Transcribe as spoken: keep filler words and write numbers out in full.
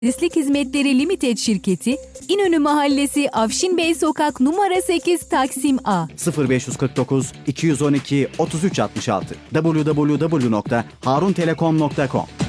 Mühendislik Hizmetleri Limited şirketi, İnönü Mahallesi Afşin Bey Sokak numara sekiz Taksim A. sıfır beş kırk dokuz iki yüz on iki otuz üç altmış altı w w w nokta harun telekom nokta com